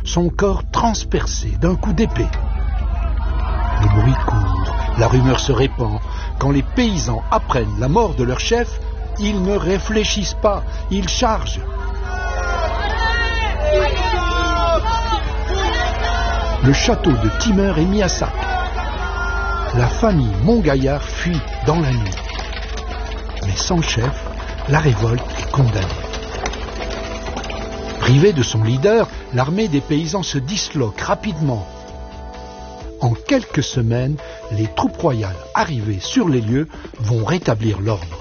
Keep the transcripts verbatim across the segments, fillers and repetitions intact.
son corps transpercé d'un coup d'épée. Le bruit court, la rumeur se répand. Quand les paysans apprennent la mort de leur chef, ils ne réfléchissent pas, ils chargent. Le château de Timeur est mis à sac. La famille Montgaillard fuit dans la nuit. Mais sans chef, la révolte est condamnée. Privée de son leader, l'armée des paysans se disloque rapidement. En quelques semaines, les troupes royales arrivées sur les lieux vont rétablir l'ordre.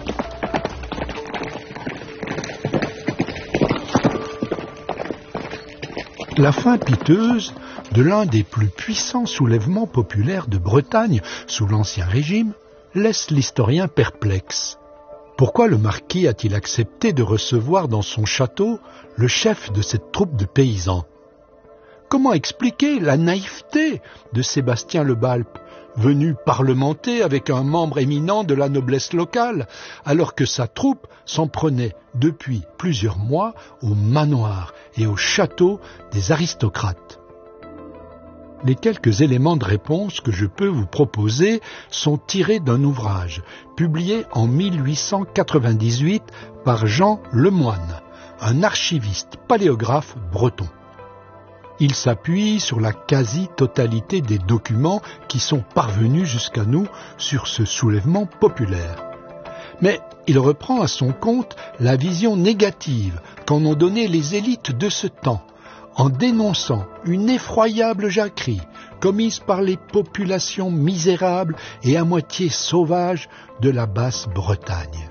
La fin piteuse de l'un des plus puissants soulèvements populaires de Bretagne sous l'Ancien Régime laisse l'historien perplexe. Pourquoi le marquis a-t-il accepté de recevoir dans son château le chef de cette troupe de paysans? Comment expliquer la naïveté de Sébastien Le Balp, venu parlementer avec un membre éminent de la noblesse locale, alors que sa troupe s'en prenait depuis plusieurs mois au manoir et au château des aristocrates? Les quelques éléments de réponse que je peux vous proposer sont tirés d'un ouvrage publié en mille huit cent quatre-vingt-dix-huit par Jean Lemoine, un archiviste paléographe breton. Il s'appuie sur la quasi-totalité des documents qui sont parvenus jusqu'à nous sur ce soulèvement populaire. Mais il reprend à son compte la vision négative qu'en ont donnée les élites de ce temps, en dénonçant une effroyable jacquerie commise par les populations misérables et à moitié sauvages de la Basse-Bretagne.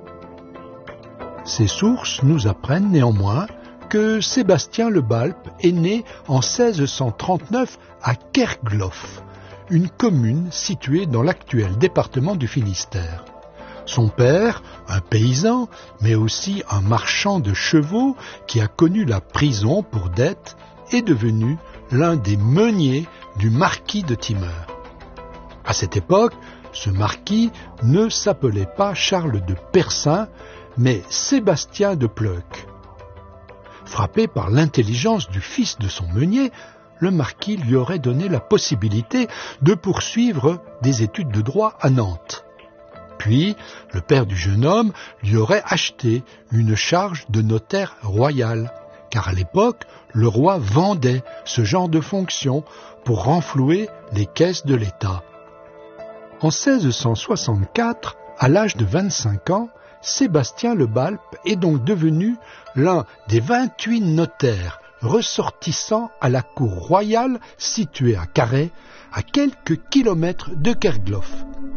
Ces sources nous apprennent néanmoins que Sébastien Le Balp est né en seize cent trente-neuf à Kerglof, une commune située dans l'actuel département du Finistère. Son père, un paysan, mais aussi un marchand de chevaux qui a connu la prison pour dette, est devenu l'un des meuniers du marquis de Timeur. À cette époque, ce marquis ne s'appelait pas Charles de Percin, mais Sébastien de Pleuc. Frappé par l'intelligence du fils de son meunier, le marquis lui aurait donné la possibilité de poursuivre des études de droit à Nantes. Puis, le père du jeune homme lui aurait acheté une charge de notaire royal, car à l'époque, le roi vendait ce genre de fonction pour renflouer les caisses de l'État. En seize cent soixante-quatre, à l'âge de vingt-cinq ans, Sébastien Le Balp est donc devenu l'un des vingt-huit notaires ressortissants à la cour royale située à Carhaix, à quelques kilomètres de Kerglof.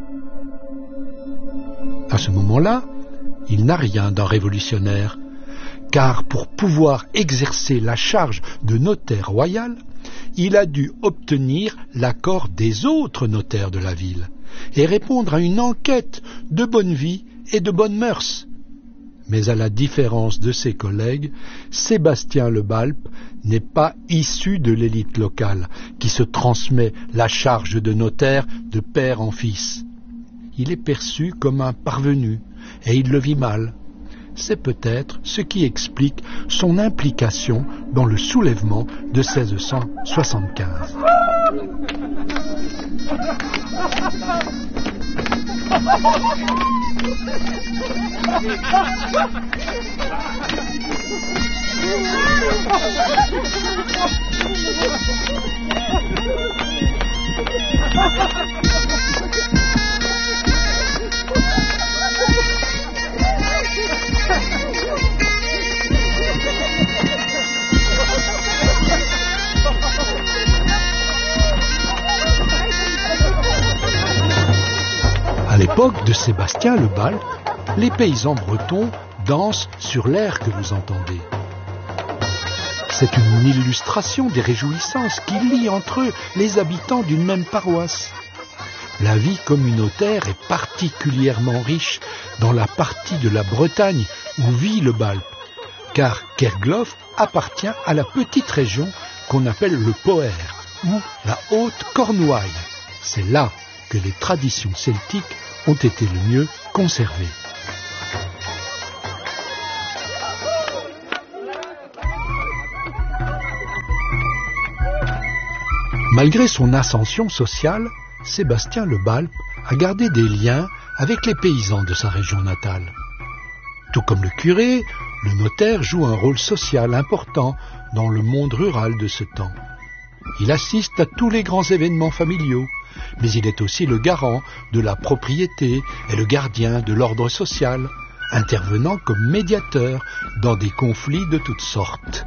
À ce moment-là, il n'a rien d'un révolutionnaire, car pour pouvoir exercer la charge de notaire royal, il a dû obtenir l'accord des autres notaires de la ville et répondre à une enquête de bonne vie et de bonnes mœurs. Mais à la différence de ses collègues, Sébastien Le Balp n'est pas issu de l'élite locale qui se transmet la charge de notaire de père en fils. Il est perçu comme un parvenu et il le vit mal. C'est peut-être ce qui explique son implication dans le soulèvement de seize cent soixante-quinze. À l'époque de Sébastien Le Balp, les paysans bretons dansent sur l'air que vous entendez. C'est une illustration des réjouissances qui lient entre eux les habitants d'une même paroisse. La vie communautaire est particulièrement riche dans la partie de la Bretagne où vit Le Balp, car Kerglof appartient à la petite région qu'on appelle le Poer, ou la Haute Cornouaille. C'est là que les traditions celtiques ont été le mieux conservées. Malgré son ascension sociale, Sébastien Le Balp a gardé des liens avec les paysans de sa région natale. Tout comme le curé, le notaire joue un rôle social important dans le monde rural de ce temps. Il assiste à tous les grands événements familiaux, mais il est aussi le garant de la propriété et le gardien de l'ordre social, intervenant comme médiateur dans des conflits de toutes sortes.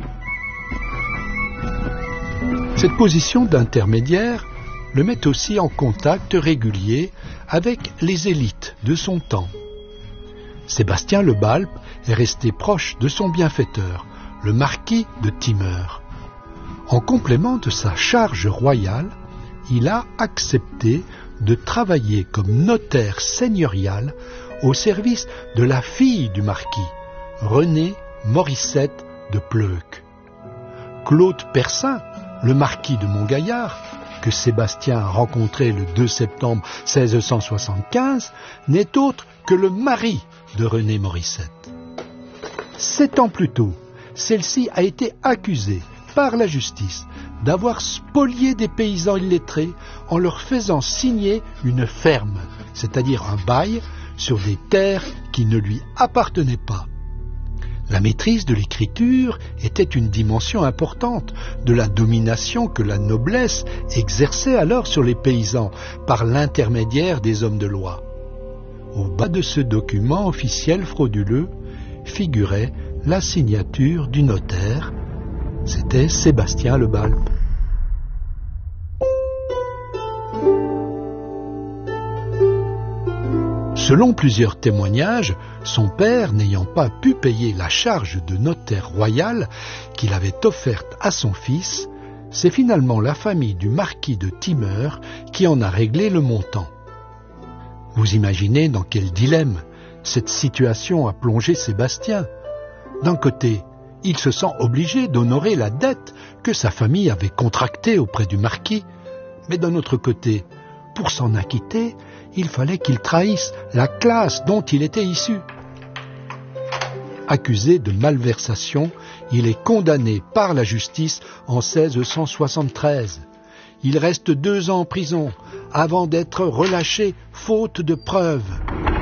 Cette position d'intermédiaire le met aussi en contact régulier avec les élites de son temps. Sébastien Le Balp est resté proche de son bienfaiteur, le marquis de Timeur. En complément de sa charge royale, il a accepté de travailler comme notaire seigneurial au service de la fille du marquis, Renée Morissette de Pleuc. Claude Percin, le marquis de Montgaillard, que Sébastien a rencontré le deux septembre seize cent soixante-quinze, n'est autre que le mari de Renée Morissette. Sept ans plus tôt, celle-ci a été accusée par la justice d'avoir spolié des paysans illettrés en leur faisant signer une ferme, c'est-à-dire un bail, sur des terres qui ne lui appartenaient pas. La maîtrise de l'écriture était une dimension importante de la domination que la noblesse exerçait alors sur les paysans par l'intermédiaire des hommes de loi. Au bas de ce document officiel frauduleux figurait la signature du notaire. C'était Sébastien Le Balp. Selon plusieurs témoignages, son père, n'ayant pas pu payer la charge de notaire royal qu'il avait offerte à son fils, c'est finalement la famille du marquis de Timeur qui en a réglé le montant. Vous imaginez dans quel dilemme cette situation a plongé Sébastien. D'un côté, il se sent obligé d'honorer la dette que sa famille avait contractée auprès du marquis, mais d'un autre côté, pour s'en acquitter, il fallait qu'il trahisse la classe dont il était issu. Accusé de malversation, il est condamné par la justice en seize cent soixante-treize. Il reste deux ans en prison avant d'être relâché faute de preuves.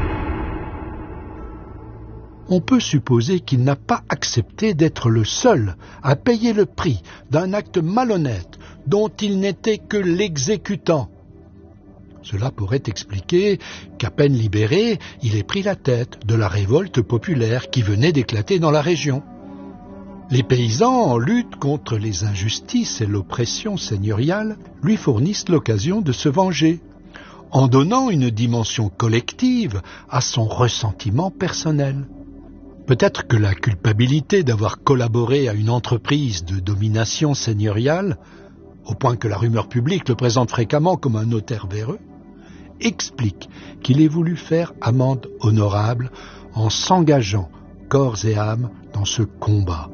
On peut supposer qu'il n'a pas accepté d'être le seul à payer le prix d'un acte malhonnête dont il n'était que l'exécutant. Cela pourrait expliquer qu'à peine libéré, il ait pris la tête de la révolte populaire qui venait d'éclater dans la région. Les paysans, en lutte contre les injustices et l'oppression seigneuriale, lui fournissent l'occasion de se venger, en donnant une dimension collective à son ressentiment personnel. Peut-être que la culpabilité d'avoir collaboré à une entreprise de domination seigneuriale, au point que la rumeur publique le présente fréquemment comme un notaire véreux, explique qu'il ait voulu faire amende honorable en s'engageant corps et âme dans ce combat.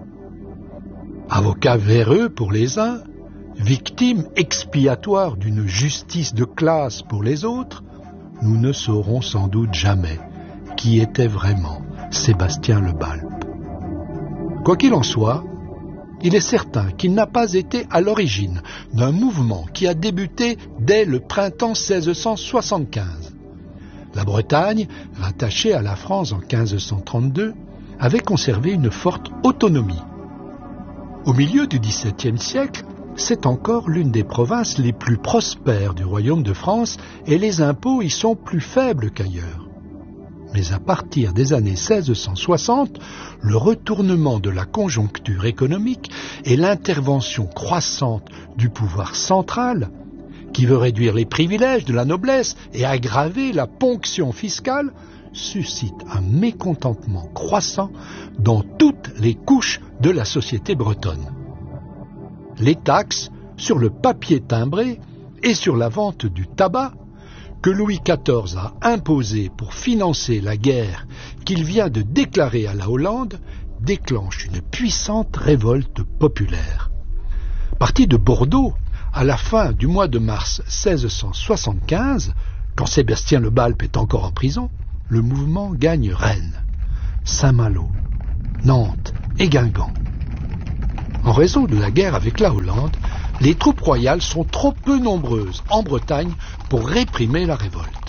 Avocat véreux pour les uns, victime expiatoire d'une justice de classe pour les autres, nous ne saurons sans doute jamais qui était vraiment Sébastien Le Balp. Quoi qu'il en soit, il est certain qu'il n'a pas été à l'origine d'un mouvement qui a débuté dès le printemps seize cent soixante-quinze. La Bretagne, rattachée à la France en quinze cent trente-deux, avait conservé une forte autonomie. Au milieu du dix-septième siècle, c'est encore l'une des provinces les plus prospères du royaume de France et les impôts y sont plus faibles qu'ailleurs. Mais à partir des années seize cent soixante, le retournement de la conjoncture économique et l'intervention croissante du pouvoir central, qui veut réduire les privilèges de la noblesse et aggraver la ponction fiscale, suscite un mécontentement croissant dans toutes les couches de la société bretonne. Les taxes sur le papier timbré et sur la vente du tabac que Louis quatorze a imposé pour financer la guerre qu'il vient de déclarer à la Hollande, déclenche une puissante révolte populaire. Parti de Bordeaux, à la fin du mois de mars seize cent soixante-quinze, quand Sébastien Le Balp est encore en prison, le mouvement gagne Rennes, Saint-Malo, Nantes et Guingamp. En raison de la guerre avec la Hollande, Les troupes royales sont trop peu nombreuses en Bretagne pour réprimer la révolte.